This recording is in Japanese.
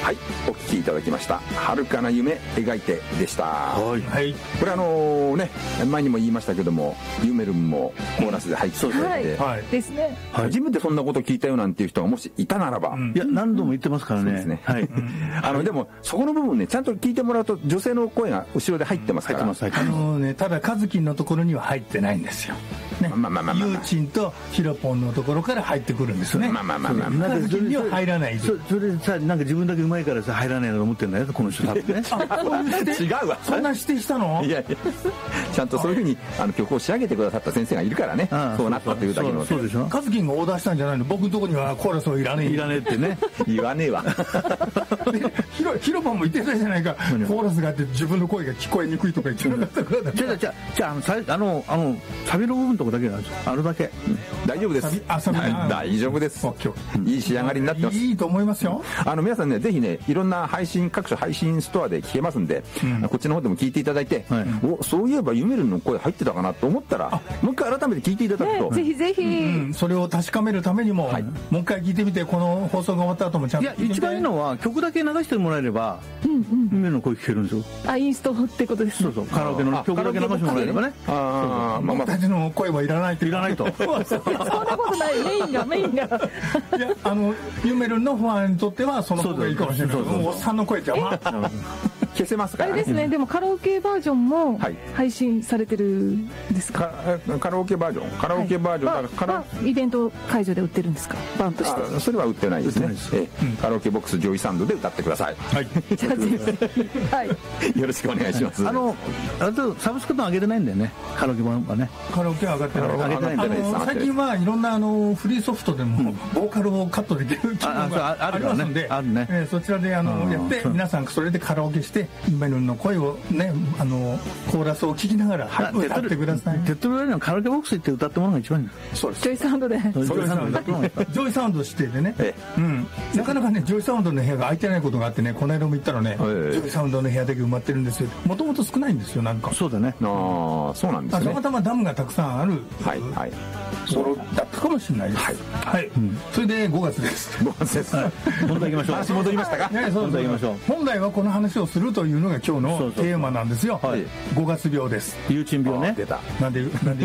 はい、お聞きいただきました遥かな夢描いてでした。 はい、 これね、前にも言いましたけども、ユメルンもコーラスで入っていただいて、 はいですね。 初めてそんなこと聞いたよなんていう人がもしいたならば、 いや何度も言ってますからね。 そうですね。 はい。 でもそこの部分ね、ちゃんと聞いてもらうと女性の声が後ろで入ってますから。 ただカズキンのところには入ってないんですよ。ね、ユーチンとヒロポンのところから入ってくるんですよね。カズキンには入らない。 それでさ、なんか自分だけうまいからさ入らないのと思ってんだよこの人多分ね。 違うわ。 そんな指定したの？ いやちゃんとそういうふうに曲を仕上げてくださった先生がいるからね、そうなったというだけの。 そうでしょ。カズキンがオーダーしたんじゃないの？僕のところにはコーラスはいらねえってね。 言わねえわ。 ヒロポンも言ってたじゃないか。コーラスがあって自分の声が聞こえにくいとか言ってなかったから。 じゃあサビの部分のとこだけなんですよ。あるだけ。 大丈夫です。大丈夫です。いい仕上がりになってます。 いいと思いますよ。 皆さんね、ぜひね、いろんな各種配信ストアで聞けますんで、こっちの方でも聞いていただいて、そういえばユメルンの声入ってたかなと思ったら、もう一回改めて聞いていただくと、 ぜひぜひ、 それを確かめるためにも、もう一回聞いてみて、この放送が終わった後もちゃんと聞いてみて。 一番いいのは曲だけ流してもらえればユメルンの声聞けるんですよ。 インストってことですね。 そうカラオケの曲だけ流してもらえればね。 僕たちの声はいらないと。 そんなことない。メインがいや、ユメルンのファンにとってはその方がいいかもしれない。おっさんの声邪魔。 消せますからね。 あれですね。でもカラオケバージョンも配信されてるんですか？ カラオケバージョンだからイベント会場で売ってるんですか？バンとして。 それは売ってないですね。カラオケボックスジョイサウンドで歌ってください。 はい。 じゃあぜひ、はい。 よろしくお願いします。 あとサブスクも上げてないんだよね。カラオケ版はね。 カラオケは上がってない。 上げてないんだよね。 最近はいろんなフリーソフトでもボーカルをカットできる機能がありますんで、そちらでやって皆さんそれでカラオケしてユメルンの声をね、コーラスを聞きながら歌ってください。 手っ取り早いのはカラオケボックス行って歌ってもらうのが一番いいんだ。 そうです。 ジョイサウンドで。 ジョイサウンド指定でね。なかなかね、ジョイサウンドの部屋が空いてないことがあってね、この間も言ったらね、ジョイサウンドの部屋だけ埋まってるんですよ。もともと少ないんですよ、なんか。 そうだね。 そうなんですね。 たまたまダムがたくさんあるところだったかもしれないです。はい。それで5月です。 5月です。 本題行きましょう。 話戻りましたか？ 本題行きましょう。 本来はこの話をするというのが今日のテーマなんですよ。5月病です。 ユーチン病ね。 出た。 なんで